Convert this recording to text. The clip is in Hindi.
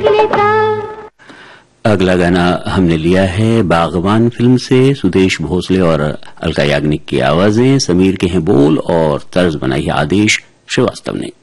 अगला गाना हमने लिया है बागवान फिल्म से। सुदेश भोसले और अलका याग्निक की आवाजें, समीर के हैं बोल और तर्ज बनाई है आदेश श्रीवास्तव ने।